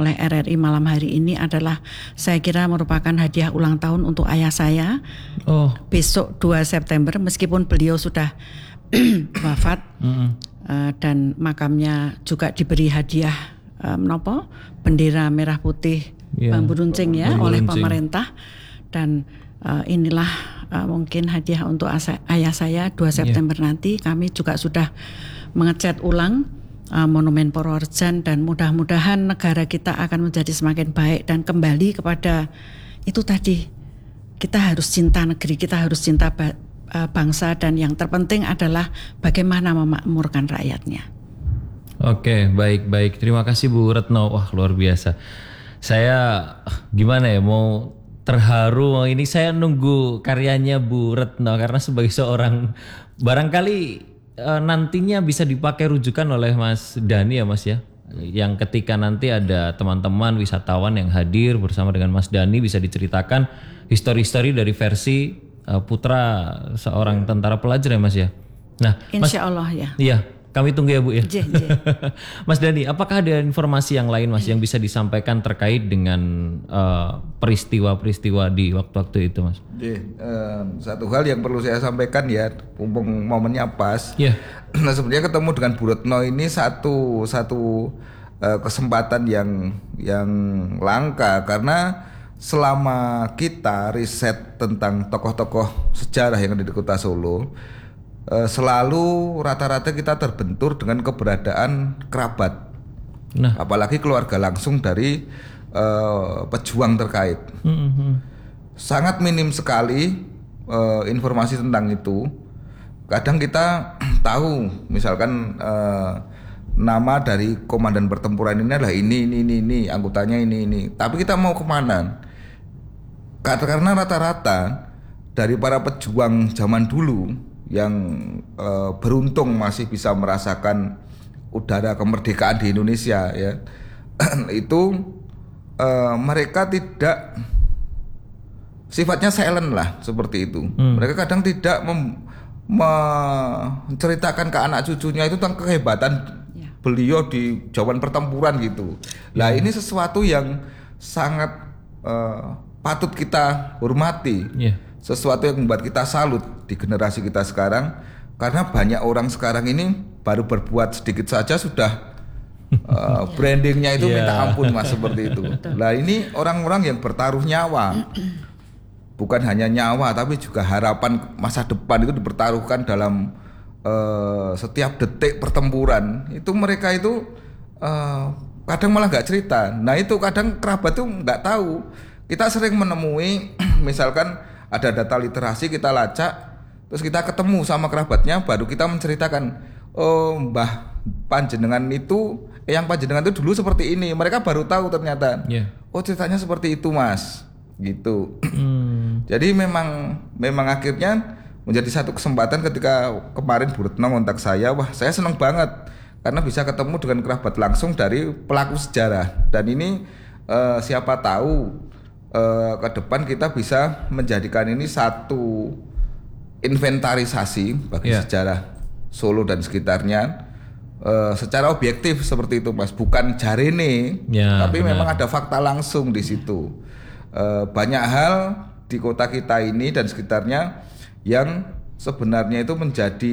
oleh RRI malam hari ini adalah saya kira merupakan hadiah ulang tahun untuk ayah saya. Besok 2 September meskipun beliau sudah wafat dan makamnya juga diberi hadiah bendera merah putih bambu runcing oleh pemerintah dan inilah mungkin hadiah untuk ayah saya 2 September nanti. Kami juga sudah mengecat ulang Monumen Purworejan dan mudah-mudahan negara kita akan menjadi semakin baik dan kembali kepada itu tadi, kita harus cinta negeri, kita harus cinta bangsa dan yang terpenting adalah bagaimana memakmurkan rakyatnya. Oke, baik. Terima kasih Bu Retno. Wah, luar biasa. Saya gimana ya, mau terharu. Ini saya nunggu karyanya Bu Retno karena sebagai seorang barangkali nantinya bisa dipakai rujukan oleh Mas Dhani ya Mas ya. Yang ketika nanti ada teman-teman wisatawan yang hadir bersama dengan Mas Dhani bisa diceritakan histori-histori dari versi putra seorang tentara pelajar ya Mas ya. Nah, Insya Allah ya. Iya, kami tunggu ya Bu ya. J. Mas Dhani, apakah ada informasi yang lain Mas yang bisa disampaikan terkait dengan peristiwa-peristiwa di waktu-waktu itu Mas? Satu hal yang perlu saya sampaikan ya, mumpung momennya pas. Nah, sebenarnya ketemu dengan Bu Retno ini satu kesempatan yang langka karena selama kita riset tentang tokoh-tokoh sejarah yang ada di Kota Solo, selalu rata-rata kita terbentur dengan keberadaan kerabat, apalagi keluarga langsung dari pejuang terkait. Sangat minim sekali informasi tentang itu. Kadang kita tahu, misalkan nama dari komandan pertempuran ini adalah ini, anggotanya ini. Tapi kita mau kemana? Karena rata-rata dari para pejuang zaman dulu yang beruntung masih bisa merasakan udara kemerdekaan di Indonesia ya, itu mereka tidak sifatnya silent lah seperti itu. Mereka kadang tidak menceritakan ke anak cucunya itu tentang kehebatan beliau di zaman pertempuran gitu. Nah ini sesuatu yang sangat patut kita hormati, sesuatu yang membuat kita salut di generasi kita sekarang, karena banyak orang sekarang ini baru berbuat sedikit saja sudah brandingnya itu minta ampun Mas seperti itu. Nah ini orang-orang yang bertaruh nyawa, bukan hanya nyawa tapi juga harapan masa depan itu dipertaruhkan dalam setiap detik pertempuran. Itu mereka itu kadang malah nggak cerita. Nah itu kadang kerabat tuh nggak tahu. Kita sering menemui misalkan ada data literasi, kita lacak, terus kita ketemu sama kerabatnya, baru kita menceritakan, oh Mbah Panjenengan itu, yang Panjenengan itu dulu seperti ini. Mereka baru tahu ternyata, oh ceritanya seperti itu Mas, gitu. Jadi memang akhirnya menjadi satu kesempatan ketika kemarin Bu Retno ngontak saya, wah saya senang banget karena bisa ketemu dengan kerabat langsung dari pelaku sejarah. Dan ini siapa tahu ke depan kita bisa menjadikan ini satu inventarisasi bagi sejarah Solo dan sekitarnya secara objektif seperti itu Mas, bukan jarene, tapi memang ada fakta langsung di situ. Banyak hal di kota kita ini dan sekitarnya yang sebenarnya itu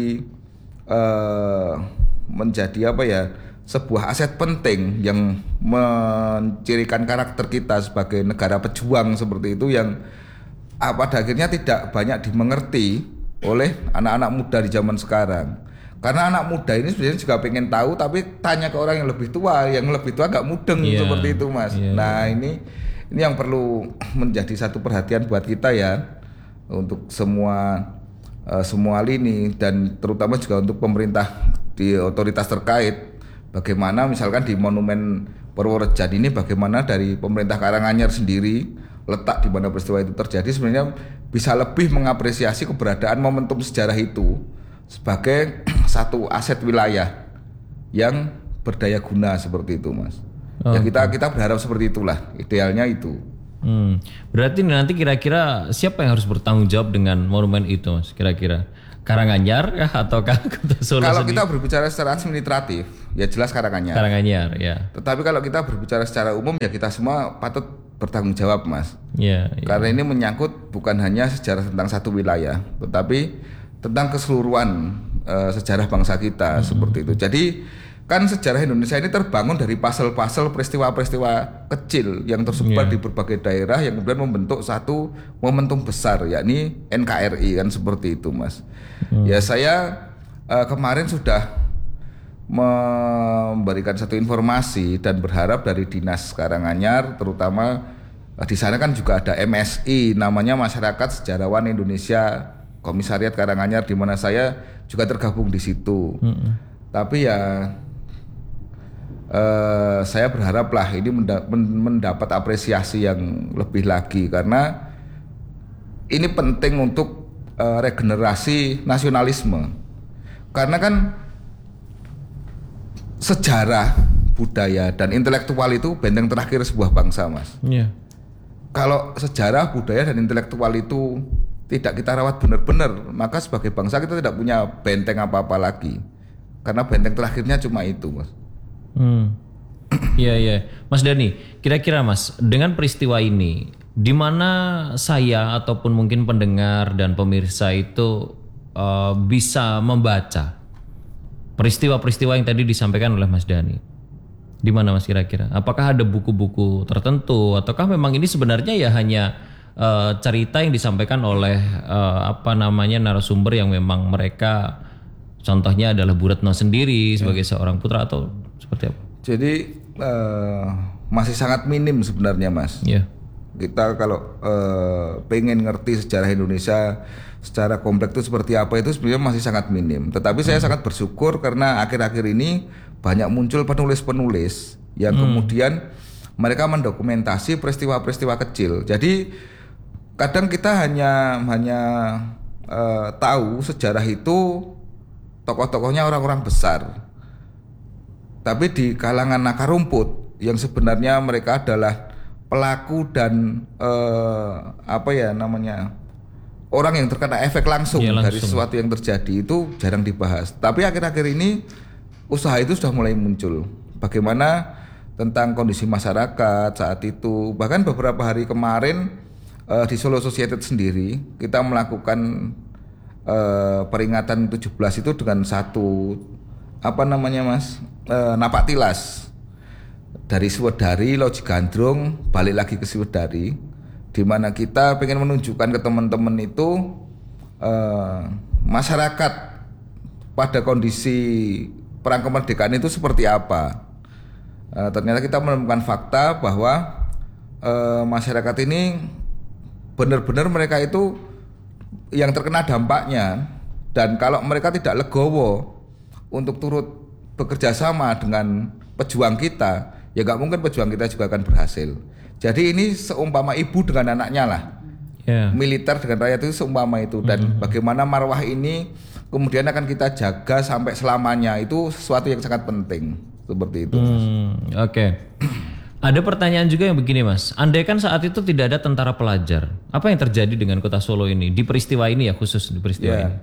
menjadi apa ya, sebuah aset penting yang mencirikan karakter kita sebagai negara pejuang seperti itu, yang pada akhirnya tidak banyak dimengerti oleh anak-anak muda di zaman sekarang. Karena anak muda ini sebenarnya juga pengen tahu, tapi tanya ke orang yang lebih tua gak mudeng seperti itu Mas. Nah ini yang perlu menjadi satu perhatian buat kita ya, untuk semua lini dan terutama juga untuk pemerintah di otoritas terkait. Bagaimana misalkan di Monumen Purworejan ini, bagaimana dari pemerintah Karanganyar sendiri, letak di mana peristiwa itu terjadi, sebenarnya bisa lebih mengapresiasi keberadaan momentum sejarah itu sebagai satu aset wilayah yang berdaya guna seperti itu Mas. Ya kita berharap seperti itulah, idealnya itu. Berarti nanti kira-kira siapa yang harus bertanggung jawab dengan monumen itu Mas? Kira-kira Karanganyar ya ataukah Kota Solo? Kalau kita berbicara secara administratif, ya jelas Karanganyar. Karanganyar, ya. Tetapi kalau kita berbicara secara umum, ya kita semua patut bertanggung jawab, Mas. Ya. Karena ini menyangkut bukan hanya sejarah tentang satu wilayah, tetapi tentang keseluruhan sejarah bangsa kita seperti itu. Jadi kan sejarah Indonesia ini terbangun dari pasal-pasal peristiwa-peristiwa kecil yang tersebar di berbagai daerah yang kemudian membentuk satu momentum besar, yakni NKRI kan seperti itu, Mas. Ya saya kemarin sudah memberikan satu informasi dan berharap dari Dinas Karanganyar, terutama di sana kan juga ada MSI, namanya Masyarakat Sejarawan Indonesia Komisariat Karanganyar, di mana saya juga tergabung di situ. Tapi ya saya berharaplah ini mendapat apresiasi yang lebih lagi, karena ini penting untuk regenerasi nasionalisme. Karena kan sejarah, budaya, dan intelektual itu benteng terakhir sebuah bangsa, Mas. Kalau sejarah, budaya, dan intelektual itu tidak kita rawat benar-benar, maka sebagai bangsa kita tidak punya benteng apa-apa lagi. Karena benteng terakhirnya cuma itu, Mas. Iya. Mas Dhani, kira-kira Mas, dengan peristiwa ini, di mana saya ataupun mungkin pendengar dan pemirsa itu bisa membaca peristiwa-peristiwa yang tadi disampaikan oleh Mas Dhani? Di mana Mas kira-kira? Apakah ada buku-buku tertentu, ataukah memang ini sebenarnya ya hanya cerita yang disampaikan oleh narasumber yang memang mereka, contohnya adalah Bu Retno sendiri sebagai seorang putra, atau seperti apa? Jadi masih sangat minim sebenarnya, Mas. Kita kalau pengen ngerti sejarah Indonesia secara kompleks itu seperti apa, itu sebenarnya masih sangat minim. Tetapi saya sangat bersyukur karena akhir-akhir ini banyak muncul penulis-penulis yang kemudian mereka mendokumentasi peristiwa-peristiwa kecil. Jadi kadang kita hanya tahu sejarah itu tokoh-tokohnya orang-orang besar. Tapi di kalangan akar rumput yang sebenarnya mereka adalah pelaku dan orang yang terkena efek langsung dari sesuatu yang terjadi, itu jarang dibahas. Tapi akhir-akhir ini usaha itu sudah mulai muncul. Bagaimana tentang kondisi masyarakat saat itu. Bahkan beberapa hari kemarin di Solo Society sendiri kita melakukan peringatan 17 itu dengan satu napak tilas dari Swedari, Loji Gandrung balik lagi ke Swedari, di mana kita pengen menunjukkan ke teman-teman itu masyarakat pada kondisi perang kemerdekaan itu seperti apa. Ternyata kita menemukan fakta bahwa masyarakat ini benar-benar mereka itu yang terkena dampaknya, dan kalau mereka tidak legowo untuk turut bekerja sama dengan pejuang kita, ya nggak mungkin pejuang kita juga akan berhasil. Jadi ini seumpama ibu dengan anaknya lah, militer dengan rakyat itu seumpama itu. Dan bagaimana marwah ini kemudian akan kita jaga sampai selamanya, itu sesuatu yang sangat penting seperti itu. Oke. Ada pertanyaan juga yang begini, Mas. Andaikan saat itu tidak ada tentara pelajar, apa yang terjadi dengan Kota Solo ini di peristiwa ini, ya khusus di peristiwa ini?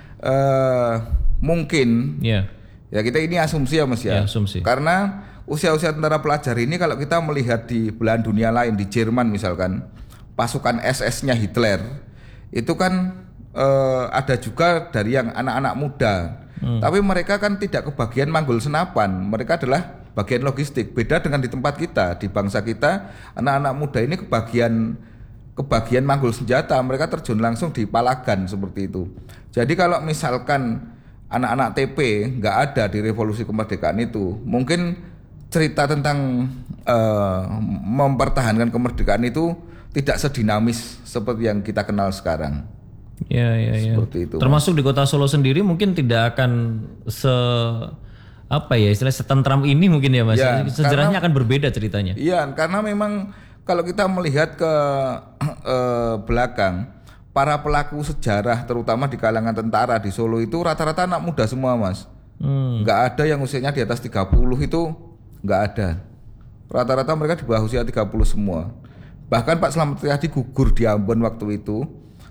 Mungkin. Ya kita ini asumsi ya, Mas ya. Asumsi. Karena usia-usia tentara pelajar ini kalau kita melihat di belahan dunia lain, di Jerman misalkan, pasukan SS-nya Hitler itu kan ada juga dari yang anak-anak muda. Tapi mereka kan tidak kebagian manggul senapan, mereka adalah bagian logistik. Beda dengan di tempat kita, di bangsa kita, anak-anak muda ini kebagian manggul senjata, mereka terjun langsung di palagan seperti itu. Jadi kalau misalkan anak-anak TP nggak ada di revolusi kemerdekaan itu, mungkin cerita tentang mempertahankan kemerdekaan itu tidak sedinamis seperti yang kita kenal sekarang. Seperti itu. Termasuk di Kota Solo sendiri mungkin tidak akan setentram ini mungkin ya, Mas. Sejarahnya akan berbeda ceritanya. Iya, karena memang kalau kita melihat ke belakang, para pelaku sejarah terutama di kalangan tentara di Solo itu rata-rata anak muda semua, Mas. Nggak ada yang usianya di atas 30 itu, nggak ada. Rata-rata mereka di bawah usia 30 semua. Bahkan Pak Slamet Riyadi gugur di Ambon waktu itu.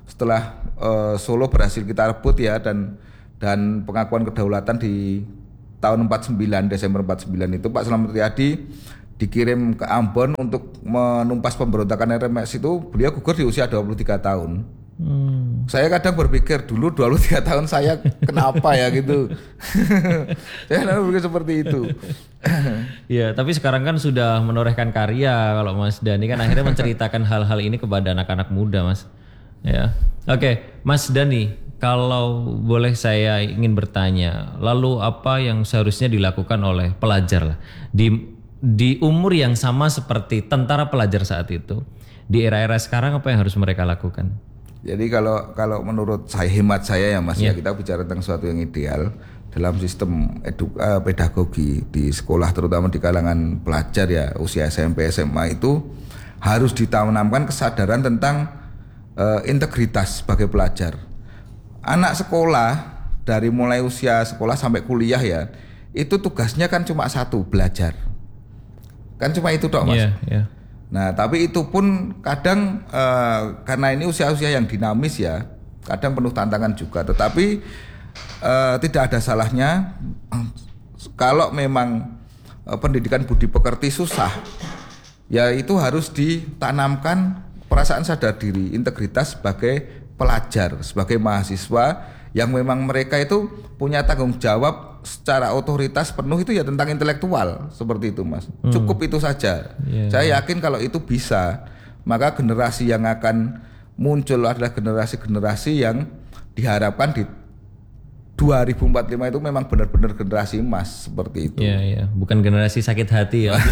setelah Solo berhasil kita rebut ya, dan pengakuan kedaulatan di tahun 49, Desember 49 itu Pak Slamet Riyadi dikirim ke Ambon untuk menumpas pemberontakan RMS itu. Beliau gugur di usia 23 tahun. Saya kadang berpikir dulu 23 tahun saya kenapa ya gitu. Saya berpikir seperti itu. Ya, tapi sekarang kan sudah menorehkan karya. Kalau Mas Dhani kan akhirnya menceritakan hal-hal ini kepada anak-anak muda, Mas. Ya, oke, Mas Dhani, kalau boleh saya ingin bertanya, lalu apa yang seharusnya dilakukan oleh pelajar lah di umur yang sama seperti tentara pelajar saat itu, di era-era sekarang apa yang harus mereka lakukan? Jadi kalau menurut saya, hemat saya ya Mas, ya kita bicara tentang sesuatu yang ideal dalam sistem pedagogi di sekolah, terutama di kalangan pelajar ya usia SMP SMA, itu harus ditanamkan kesadaran tentang integritas sebagai pelajar. Anak sekolah dari mulai usia sekolah sampai kuliah ya, itu tugasnya kan cuma satu, belajar. Kan cuma itu dong Mas. Nah tapi itu pun kadang karena ini usia-usia yang dinamis ya, kadang penuh tantangan juga. Tetapi tidak ada salahnya kalau memang pendidikan budi pekerti susah, ya itu harus ditanamkan perasaan sadar diri, integritas sebagai pelajar, sebagai mahasiswa yang memang mereka itu punya tanggung jawab secara otoritas penuh itu ya tentang intelektual, seperti itu Mas. Cukup itu saja. Saya yakin kalau itu bisa, maka generasi yang akan muncul adalah generasi-generasi yang diharapkan di 2045 itu memang benar-benar generasi emas, seperti itu. Iya, bukan generasi sakit hati ya.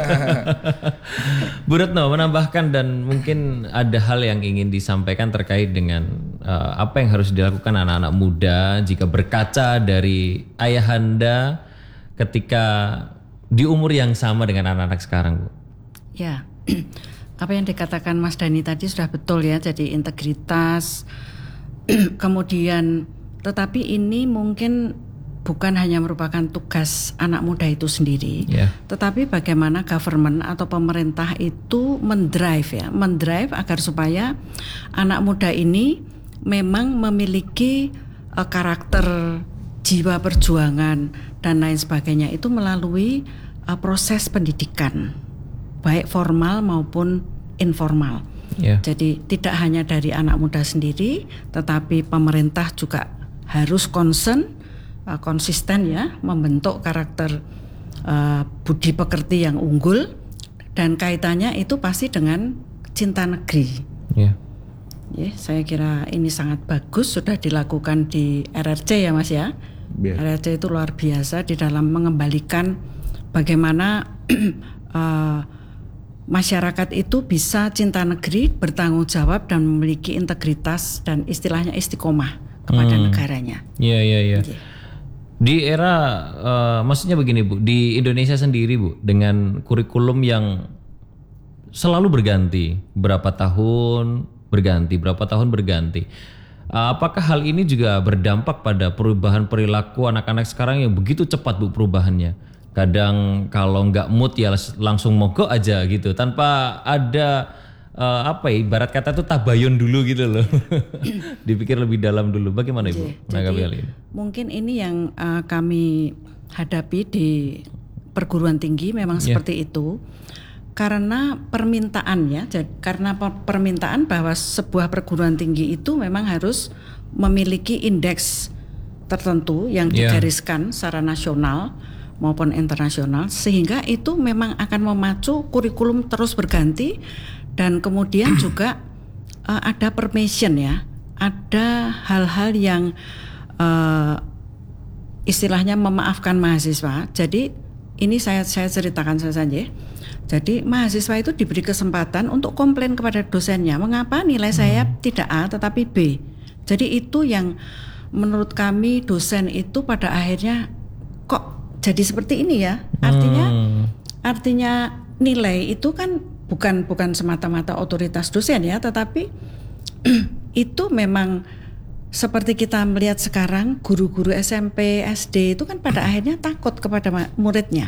Bu Retno menambahkan, dan mungkin ada hal yang ingin disampaikan terkait dengan apa yang harus dilakukan anak-anak muda jika berkaca dari ayahanda ketika di umur yang sama dengan anak-anak sekarang, Bu. Ya, apa yang dikatakan Mas Dhani tadi sudah betul ya. Jadi integritas, kemudian tetapi ini mungkin bukan hanya merupakan tugas anak muda itu sendiri, tetapi bagaimana government atau pemerintah itu mendrive agar supaya anak muda ini memang memiliki karakter, jiwa perjuangan dan lain sebagainya itu melalui proses pendidikan, baik formal maupun informal. Jadi tidak hanya dari anak muda sendiri, tetapi pemerintah juga harus konsisten ya, membentuk karakter budi pekerti yang unggul, dan kaitannya itu pasti dengan cinta negeri. Saya kira ini sangat bagus sudah dilakukan di RRC ya Mas ya. RRC itu luar biasa di dalam mengembalikan bagaimana masyarakat itu bisa cinta negeri, bertanggung jawab dan memiliki integritas dan istilahnya istiqomah kepada negaranya. Iya. Di era, maksudnya begini Bu, di Indonesia sendiri Bu, dengan kurikulum yang selalu berganti, berapa tahun berganti. Apakah hal ini juga berdampak pada perubahan perilaku anak-anak sekarang yang begitu cepat Bu perubahannya? Kadang kalau nggak mood ya langsung mogok aja gitu, tanpa ada ibarat kata tuh tabayun dulu gitu loh. Dipikir lebih dalam dulu. Bagaimana Ibu menanggapi hal ini? Mungkin ini yang kami hadapi di perguruan tinggi memang seperti itu. Karena permintaan permintaan bahwa sebuah perguruan tinggi itu memang harus memiliki indeks tertentu yang digariskan secara nasional maupun internasional, sehingga itu memang akan memacu kurikulum terus berganti. Dan kemudian juga ada permission ya, ada hal-hal yang istilahnya memaafkan mahasiswa. Jadi ini saya ceritakan saja. Jadi mahasiswa itu diberi kesempatan untuk komplain kepada dosennya, mengapa nilai saya tidak A tetapi B. Jadi itu yang menurut kami dosen itu pada akhirnya kok jadi seperti ini ya. Artinya nilai itu kan bukan semata-mata otoritas dosen ya, tetapi itu memang seperti kita melihat sekarang guru-guru SMP, SD itu kan pada akhirnya takut kepada muridnya.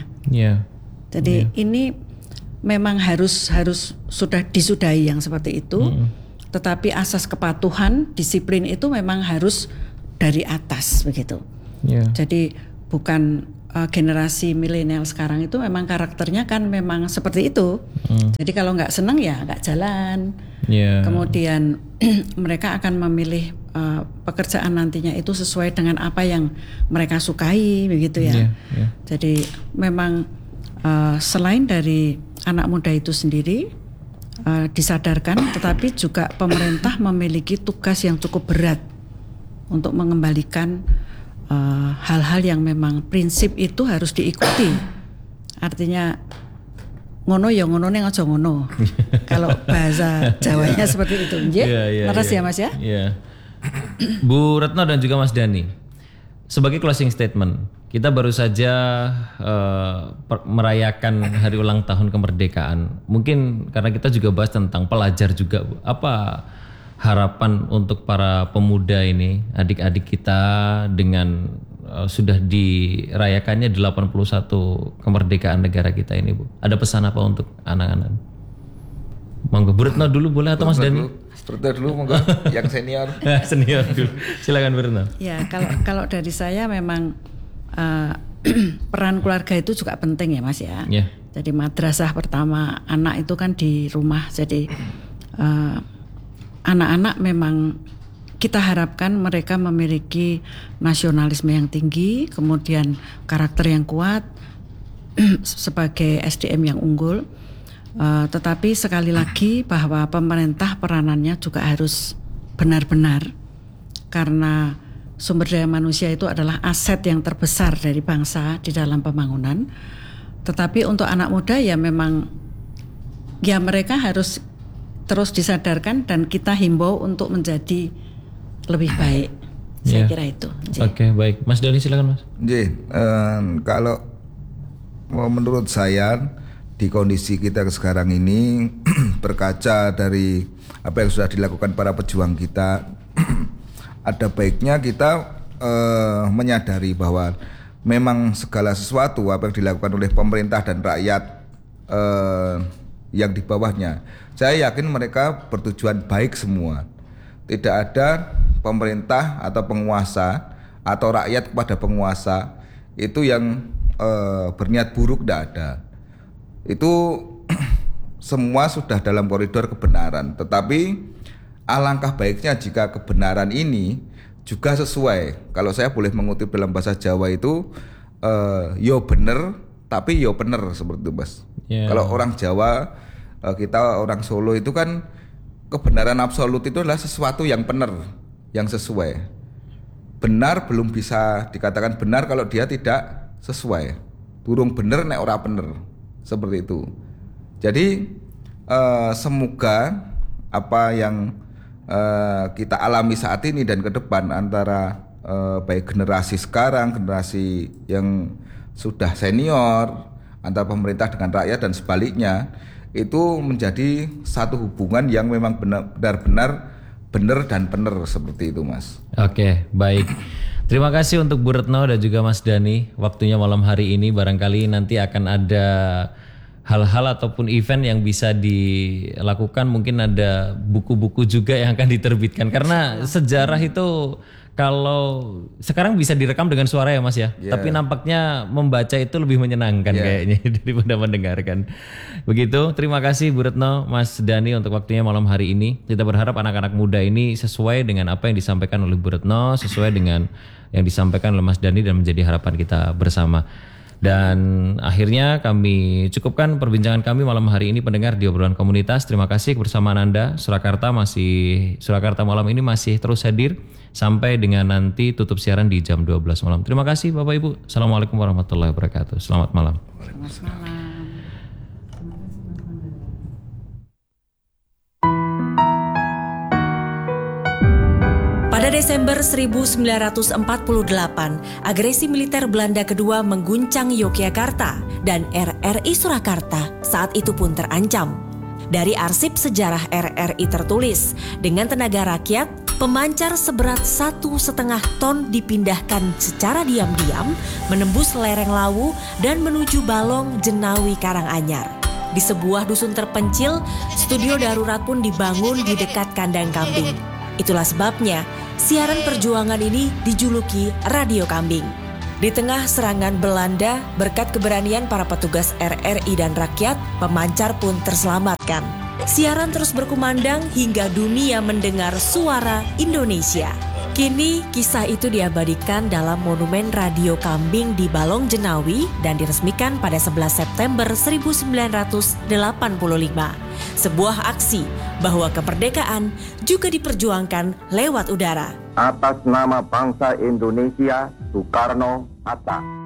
Jadi ini memang harus sudah disudahi yang seperti itu. tetapi asas kepatuhan, disiplin itu memang harus dari atas begitu. Jadi bukan generasi milenial sekarang itu memang karakternya kan memang seperti itu. Jadi kalau nggak senang ya nggak jalan. Kemudian mereka akan memilih pekerjaan nantinya itu sesuai dengan apa yang mereka sukai begitu ya. Jadi memang selain dari anak muda itu sendiri disadarkan, tetapi juga pemerintah memiliki tugas yang cukup berat untuk mengembalikan hal-hal yang memang prinsip itu harus diikuti. Artinya ngono ya ngono ning aja ngono. Kalau bahasa Jawanya seperti itu. Terus ya Mas ya. Bu Retno dan juga Mas Dhani. Sebagai closing statement, kita baru saja merayakan hari ulang tahun kemerdekaan. Mungkin karena kita juga bahas tentang pelajar juga, Bu. Apa harapan untuk para pemuda ini, adik-adik kita dengan sudah dirayakannya 81 kemerdekaan negara kita ini, Bu. Ada pesan apa untuk anak-anak? Monggo Bu Retno dulu boleh atau Mas Dhani? Retno dulu monggo, yang senior. Senior dulu. Silakan Bu Retno. Ya, kalau dari saya memang peran keluarga itu juga penting ya Mas ya. Jadi madrasah pertama anak itu kan di rumah. Jadi anak-anak memang kita harapkan mereka memiliki nasionalisme yang tinggi, kemudian karakter yang kuat sebagai SDM yang unggul. Tetapi sekali lagi bahwa pemerintah peranannya juga harus benar-benar, karena sumber daya manusia itu adalah aset yang terbesar dari bangsa di dalam pembangunan. Tetapi untuk anak muda ya memang ya mereka harus terus disadarkan dan kita himbau untuk menjadi lebih baik. Saya kira itu. Oke, baik. Mas Dhani silakan Mas. Kalau menurut saya di kondisi kita sekarang ini berkaca dari apa yang sudah dilakukan para pejuang kita, ada baiknya kita menyadari bahwa memang segala sesuatu apa yang dilakukan oleh pemerintah dan rakyat yang di bawahnya, saya yakin mereka bertujuan baik semua. Tidak ada pemerintah atau penguasa atau rakyat kepada penguasa itu yang berniat buruk, tidak ada. Itu semua sudah dalam koridor kebenaran. Tetapi alangkah baiknya jika kebenaran ini juga sesuai. Kalau saya boleh mengutip dalam bahasa Jawa itu yo bener tapi yo bener, seperti itu Mas. Kalau orang Jawa, kita orang Solo itu kan kebenaran absolut itu adalah sesuatu yang benar, yang sesuai. Benar belum bisa dikatakan benar kalau dia tidak sesuai. Burung bener nek ora bener, seperti itu. Jadi semoga apa yang kita alami saat ini dan ke depan antara baik generasi sekarang, generasi yang sudah senior, antara pemerintah dengan rakyat dan sebaliknya, itu menjadi satu hubungan yang memang benar-benar benar dan benar, seperti itu Mas. Oke, baik. Terima kasih untuk Bu Retno dan juga Mas Dhani. Waktunya malam hari ini barangkali nanti akan ada hal-hal ataupun event yang bisa dilakukan. Mungkin ada buku-buku juga yang akan diterbitkan. Karena sejarah itu kalau sekarang bisa direkam dengan suara ya Mas ya. Tapi nampaknya membaca itu lebih menyenangkan kayaknya daripada mendengarkan. Begitu, terima kasih Bu Retno, Mas Dhani untuk waktunya malam hari ini. Kita berharap anak-anak muda ini sesuai dengan apa yang disampaikan oleh Bu Retno, sesuai dengan yang disampaikan oleh Mas Dhani dan menjadi harapan kita bersama. Dan akhirnya kami cukupkan perbincangan kami malam hari ini pendengar di obrolan komunitas. Terima kasih kebersamaan Anda. Surakarta malam ini masih terus hadir sampai dengan nanti tutup siaran di jam 12 malam. Terima kasih Bapak Ibu. Assalamualaikum warahmatullahi wabarakatuh. Selamat malam. Selamat malam. Pada Desember 1948, agresi militer Belanda kedua mengguncang Yogyakarta dan RRI Surakarta saat itu pun terancam. Dari arsip sejarah RRI tertulis, dengan tenaga rakyat, pemancar seberat 1,5 ton dipindahkan secara diam-diam menembus lereng Lawu dan menuju Balong Jenawi Karanganyar. Di sebuah dusun terpencil, studio darurat pun dibangun di dekat kandang kambing. Itulah sebabnya siaran perjuangan ini dijuluki Radio Kambing. Di tengah serangan Belanda, berkat keberanian para petugas RRI dan rakyat, pemancar pun terselamatkan. Siaran terus berkumandang hingga dunia mendengar suara Indonesia. Kini kisah itu diabadikan dalam Monumen Radio Kambing di Balong Jenawi dan diresmikan pada 11 September 1985. Sebuah aksi bahwa kemerdekaan juga diperjuangkan lewat udara. Atas nama bangsa Indonesia, Soekarno, Hatta.